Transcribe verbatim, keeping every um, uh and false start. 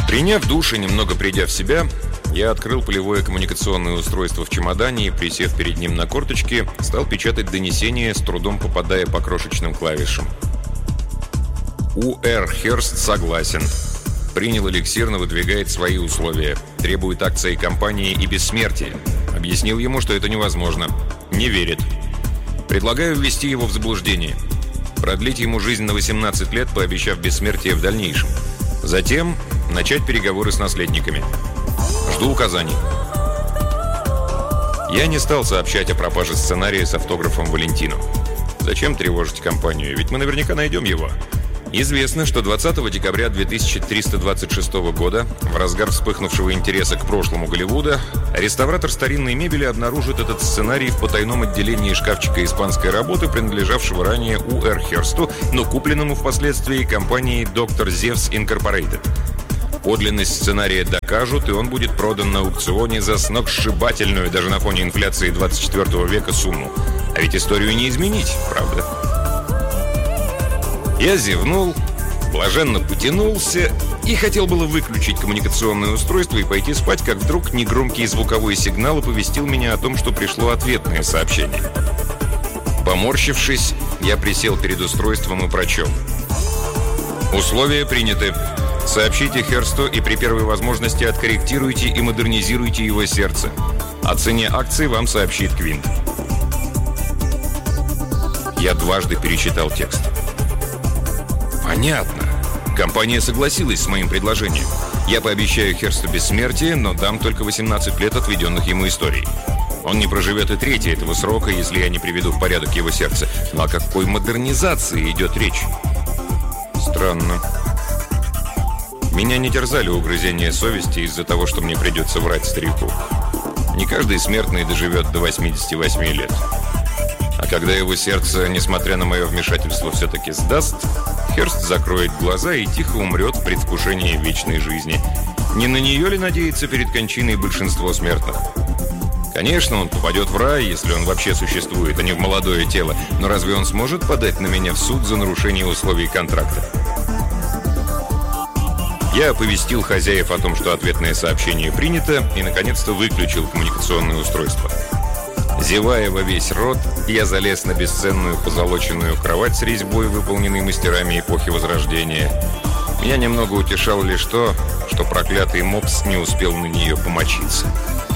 Приняв душ и немного придя в себя, я открыл полевое коммуникационное устройство в чемодане и, присев перед ним на корточки, стал печатать донесение, с трудом попадая по крошечным клавишам. У Р. Херст согласен. Принял эликсир, но выдвигает свои условия. Требует акции компании и бессмертия. Объяснил ему, что это невозможно. Не верит. Предлагаю ввести его в заблуждение. Продлить ему жизнь на восемнадцать лет, пообещав бессмертие в дальнейшем. Затем начать переговоры с наследниками. Жду указаний. Я не стал сообщать о пропаже сценария с автографом Валентину. Зачем тревожить компанию? Ведь мы наверняка найдем его. Известно, что двадцатого декабря две тысячи триста двадцать шестого года, в разгар вспыхнувшего интереса к прошлому Голливуда, реставратор старинной мебели обнаружит этот сценарий в потайном отделении шкафчика испанской работы, принадлежавшего ранее У Р. Херсту, но купленному впоследствии компанией доктор Зевс Инкорпорейтед. Подлинность сценария докажут, и он будет продан на аукционе за сногсшибательную, даже на фоне инфляции двадцать четвёртого века, сумму. А ведь историю не изменить, правда? Я зевнул, блаженно потянулся и хотел было выключить коммуникационное устройство и пойти спать, как вдруг негромкий звуковой сигнал оповестил меня о том, что пришло ответное сообщение. Поморщившись, я присел перед устройством и прочел. Условия приняты. Сообщите Херсту и при первой возможности откорректируйте и модернизируйте его сердце. О цене акций вам сообщит Квинт. Я дважды перечитал текст. Понятно. Компания согласилась с моим предложением. Я пообещаю Херсту бессмертие, но дам только восемнадцать лет отведенных ему историй. Он не проживет и трети этого срока, если я не приведу в порядок его сердце. Но о какой модернизации идет речь? Странно. Меня не терзали угрызения совести из-за того, что мне придется врать старику. Не каждый смертный доживет до восьмидесяти восьми лет. А когда его сердце, несмотря на мое вмешательство, все-таки сдаст, Херст закроет глаза и тихо умрет в предвкушении вечной жизни. Не на нее ли надеется перед кончиной большинство смертных? Конечно, он попадет в рай, если он вообще существует, а не в молодое тело. Но разве он сможет подать на меня в суд за нарушение условий контракта? Я оповестил хозяев о том, что ответное сообщение принято, и, наконец-то, выключил коммуникационное устройство. Зевая во весь рот, я залез на бесценную позолоченную кровать с резьбой, выполненной мастерами эпохи Возрождения. Меня немного утешало лишь то, что проклятый мопс не успел на нее помочиться.